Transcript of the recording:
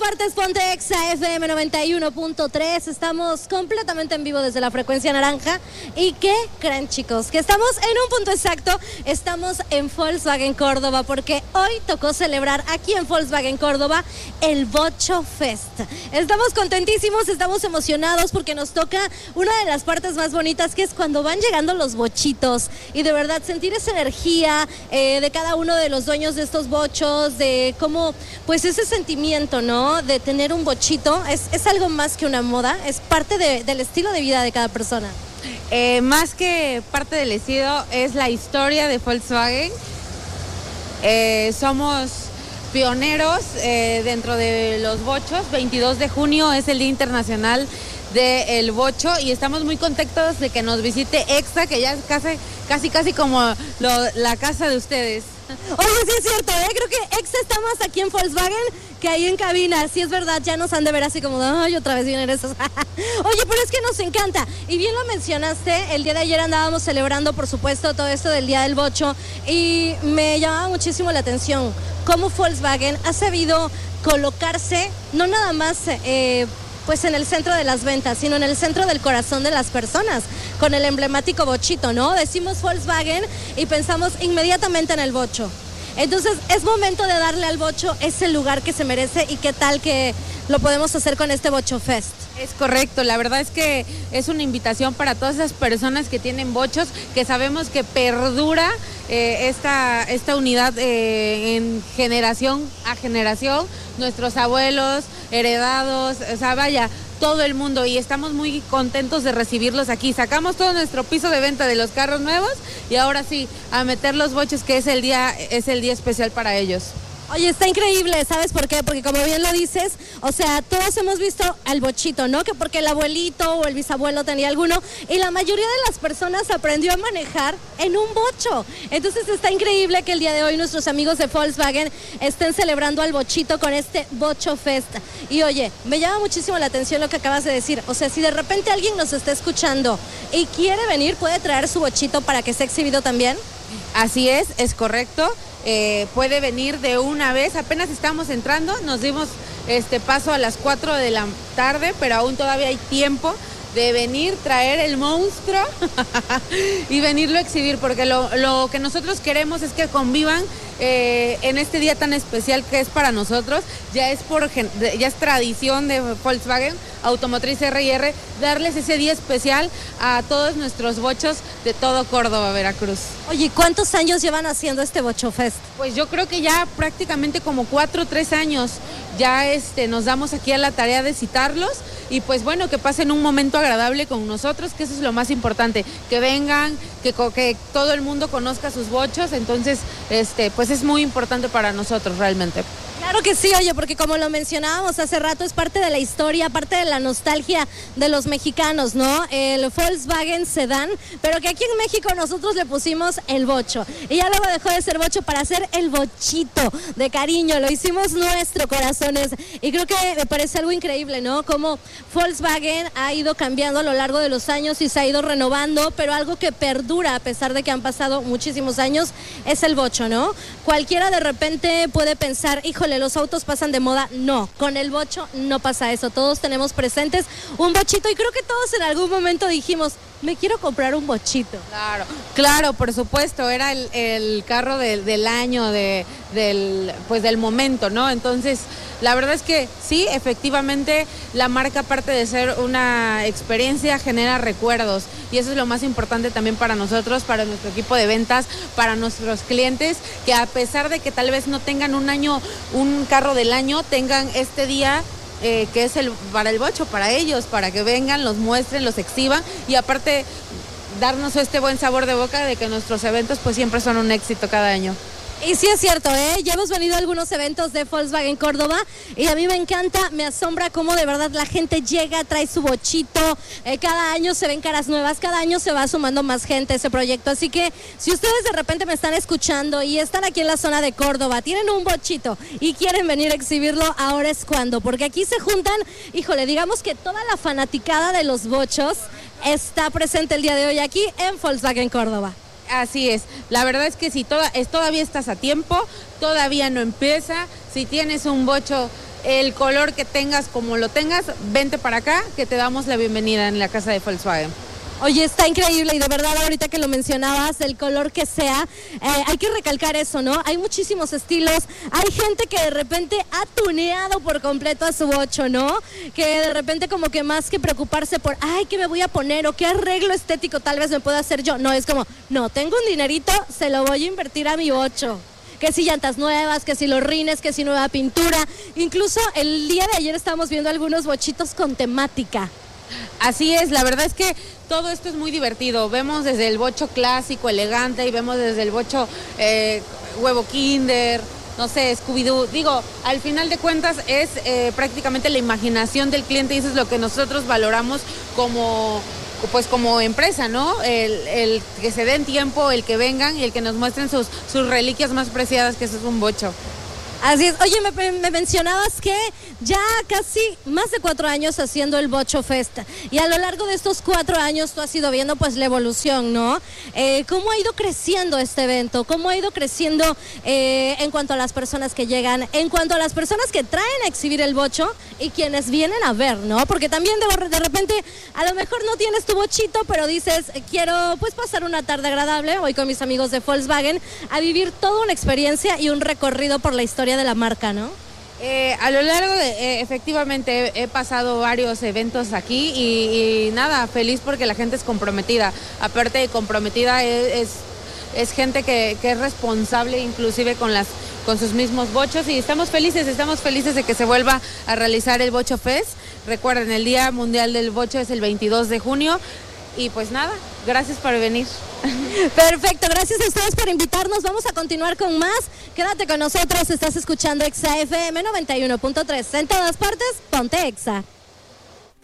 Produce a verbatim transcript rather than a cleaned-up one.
partes, ponte Exa F M noventa y uno punto tres. Estamos completamente en vivo desde la frecuencia naranja. ¿Y qué creen, chicos? Que estamos en un punto exacto. Estamos en Volkswagen Córdoba, porque hoy tocó celebrar aquí en Volkswagen Córdoba el Bocho Fest. Estamos contentísimos, estamos emocionados porque nos toca una de las partes más bonitas, que es cuando van llegando los bochitos. Y de verdad sentir esa energía eh, de cada uno de los dueños de estos bochos, de cómo, pues ese sentimiento, ¿no? De tener un bochito, es, es algo más que una moda, es parte de, del estilo de vida de cada persona. Eh, más que parte del estilo, es la historia de Volkswagen. Eh, somos pioneros eh, dentro de los bochos. veintidós de junio es el Día Internacional del Bocho y estamos muy contentos de que nos visite Exa, que ya es casi, casi, casi como lo, la casa de ustedes. Oye, sí es cierto, ¿eh? Creo que Exa está más aquí en Volkswagen que ahí en cabina. Sí es verdad, ya nos han de ver así como, ay, otra vez vienen esos. Oye, pero es que nos encanta. Y bien lo mencionaste, el día de ayer andábamos celebrando, por supuesto, todo esto del Día del Bocho. Y me llamaba muchísimo la atención cómo Volkswagen ha sabido colocarse, no nada más eh, pues en el centro de las ventas, sino en el centro del corazón de las personas, con el emblemático bochito, ¿no? Decimos Volkswagen y pensamos inmediatamente en el bocho. Entonces es momento de darle al bocho ese lugar que se merece, y qué tal que lo podemos hacer con este Bocho Fest. Es correcto, la verdad es que es una invitación para todas esas personas que tienen bochos, que sabemos que perdura eh, esta, esta unidad eh, en generación a generación, nuestros abuelos, heredados, o sea, vaya, todo el mundo, y estamos muy contentos de recibirlos aquí. Sacamos todo nuestro piso de venta de los carros nuevos y ahora sí, a meter los bochos, que es el día, es el día especial para ellos. Oye, está increíble, ¿sabes por qué? Porque como bien lo dices, o sea, todos hemos visto al bochito, ¿no? Que porque el abuelito o el bisabuelo tenía alguno, y la mayoría de las personas aprendió a manejar en un bocho. Entonces está increíble que el día de hoy nuestros amigos de Volkswagen estén celebrando al bochito con este Bocho Fest. Y oye, me llama muchísimo la atención lo que acabas de decir. O sea, si de repente alguien nos está escuchando y quiere venir, ¿puede traer su bochito para que sea exhibido también? Así es, es correcto. Eh, puede venir de una vez, apenas estamos entrando, nos dimos este paso a las cuatro de la tarde, pero aún todavía hay tiempo de venir, traer el monstruo y venirlo a exhibir, porque lo, lo que nosotros queremos es que convivan eh, en este día tan especial que es para nosotros. Ya es por ya es tradición de Volkswagen Automotriz R y R darles ese día especial a todos nuestros bochos de todo Córdoba, Veracruz. Oye, ¿cuántos años llevan haciendo este Bocho Fest? Pues yo creo que ya prácticamente como cuatro o tres años ya este, nos damos aquí a la tarea de citarlos, y pues bueno, que pasen un momento agradable con nosotros, que eso es lo más importante, que vengan, que, que todo el mundo conozca sus bochos. Entonces este, pues es muy importante para nosotros realmente. Claro que sí, oye, porque como lo mencionábamos hace rato, es parte de la historia, parte de la nostalgia de los mexicanos, ¿no? El Volkswagen Sedán, pero que aquí en México nosotros le pusimos el bocho. Y ya luego dejó de ser bocho para ser el bochito de cariño, lo hicimos nuestro, corazones. Y creo que me parece algo increíble, ¿no? Como Volkswagen ha ido cambiando a lo largo de los años y se ha ido renovando, pero algo que perdura a pesar de que han pasado muchísimos años es el bocho, ¿no? Cualquiera de repente puede pensar, híjole, los autos pasan de moda. No, con el bocho no pasa eso. Todos tenemos presentes un bochito, y creo que todos en algún momento dijimos, me quiero comprar un bochito. Claro, claro, por supuesto, era el, el carro de, del año, de, del, pues del momento, ¿no? Entonces, la verdad es que sí, efectivamente, la marca, aparte de ser una experiencia, genera recuerdos, y eso es lo más importante también para nosotros, para nuestro equipo de ventas, para nuestros clientes, que a pesar de que tal vez no tengan un año, un carro del año, tengan este día Eh, que es el para el bocho, para ellos, para que vengan, los muestren, los exhiban, y aparte darnos este buen sabor de boca de que nuestros eventos pues siempre son un éxito cada año. Y sí es cierto, ¿eh? Ya hemos venido a algunos eventos de Volkswagen Córdoba y a mí me encanta, me asombra cómo de verdad la gente llega, trae su bochito, eh, cada año se ven caras nuevas, cada año se va sumando más gente a ese proyecto. Así que si ustedes de repente me están escuchando y están aquí en la zona de Córdoba, tienen un bochito y quieren venir a exhibirlo, ahora es cuando, porque aquí se juntan, híjole, digamos que toda la fanaticada de los bochos está presente el día de hoy aquí en Volkswagen Córdoba. Así es, la verdad es que si toda, es, todavía estás a tiempo, todavía no empieza. Si tienes un bocho el color que tengas, como lo tengas, vente para acá, que te damos la bienvenida en la casa de Volkswagen. Oye, está increíble y de verdad ahorita que lo mencionabas, el color que sea, eh, hay que recalcar eso, ¿no? Hay muchísimos estilos, hay gente que de repente ha tuneado por completo a su ocho, ¿no? Que de repente como que más que preocuparse por, ay, ¿qué me voy a poner? O qué arreglo estético tal vez me pueda hacer yo. No, es como, no, tengo un dinerito, se lo voy a invertir a mi ocho. Que si llantas nuevas, que si los rines, que si nueva pintura. Incluso el día de ayer estábamos viendo algunos bochitos con temática. Así es, la verdad es que todo esto es muy divertido. Vemos desde el bocho clásico, elegante, y vemos desde el bocho eh, huevo Kinder, no sé, Scooby-Doo. Digo, al final de cuentas es eh, prácticamente la imaginación del cliente y eso es lo que nosotros valoramos como, pues como empresa, ¿no? El, el que se den tiempo, el que vengan y el que nos muestren sus, sus reliquias más preciadas, que eso es un bocho. Así es. Oye, me, me mencionabas que ya casi más de cuatro años haciendo el Bocho Fest y a lo largo de estos cuatro años tú has ido viendo pues la evolución, ¿no? Eh, ¿Cómo ha ido creciendo este evento? ¿Cómo ha ido creciendo eh, en cuanto a las personas que llegan, en cuanto a las personas que traen a exhibir el bocho y quienes vienen a ver, ¿no? Porque también de, de repente a lo mejor no tienes tu bochito, pero dices, quiero pues pasar una tarde agradable, voy con mis amigos de Volkswagen a vivir toda una experiencia y un recorrido por la historia de la marca, ¿no? Eh, a lo largo de, eh, efectivamente, he, he pasado varios eventos aquí y, y nada, feliz porque la gente es comprometida. Aparte de comprometida, es, es, es gente que, que es responsable inclusive con las con sus mismos bochos y estamos felices, estamos felices de que se vuelva a realizar el Bocho Fest. Recuerden, el Día Mundial del Bocho es el veintidós de junio y pues nada, gracias por venir. Perfecto, gracias a ustedes por invitarnos. Vamos a continuar con más. Quédate con nosotros, estás escuchando Exa F M noventa y uno punto tres. En todas partes, ponte Exa.